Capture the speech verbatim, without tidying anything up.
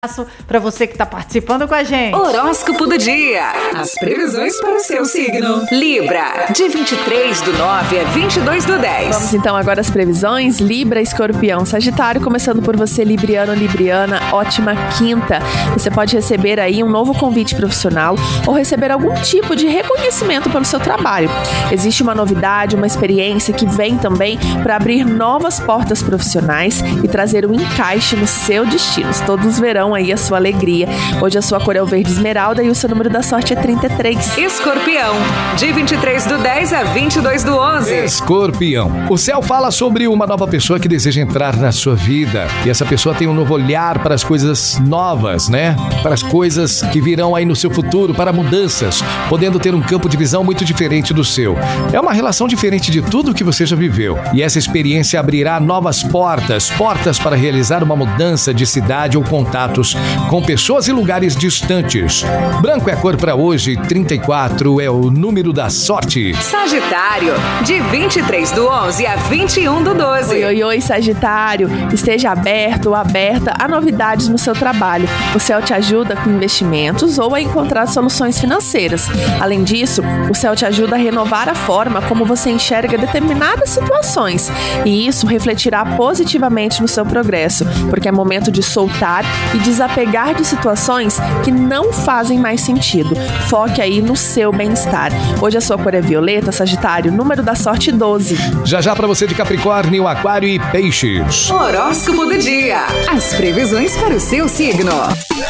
Para você que está participando com a gente. Horóscopo do dia. As previsões para o seu signo. Libra, de vinte e três do nove a vinte e dois do dez. Vamos então agora às previsões. Libra, Escorpião, Sagitário, começando por você, Libriano, Libriana, ótima quinta. Você pode receber aí um novo convite profissional ou receber algum tipo de reconhecimento pelo seu trabalho. Existe uma novidade, uma experiência que vem também para abrir novas portas profissionais e trazer um encaixe no seu destino. Todos verão aí a sua alegria. Hoje a sua cor é o verde esmeralda e o seu número da sorte é trinta e três. Escorpião, de vinte e três do dez a vinte e dois do onze. Escorpião, o céu fala sobre uma nova pessoa que deseja entrar na sua vida. E essa pessoa tem um novo olhar para as coisas novas, né? Para as coisas que virão aí no seu futuro, para mudanças, podendo ter um campo de visão muito diferente do seu. É uma relação diferente de tudo que você já viveu. E essa experiência abrirá novas portas, portas para realizar uma mudança de cidade ou contatos com pessoas e lugares distantes. Branco é a cor para hoje, trinta e quatro é o número da sorte. Sagitário, de vinte e três do onze a vinte e um do doze. Oi, oi, oi, Sagitário. Esteja aberto ou aberta a novidades no seu trabalho. O céu te ajuda com investimentos ou a encontrar soluções financeiras. Além disso, o céu te ajuda a renovar a forma como você enxerga determinadas situações. E isso refletirá positivamente no seu progresso, porque é momento de soltar e desapegar de situações que não fazem mais sentido. Foque aí no seu bem-estar. Hoje a sua cor é violeta, Sagitário, número da sorte doze. Já já para você de Capricórnio, Aquário e Peixes. Horóscopo do dia. As previsões para o seu signo.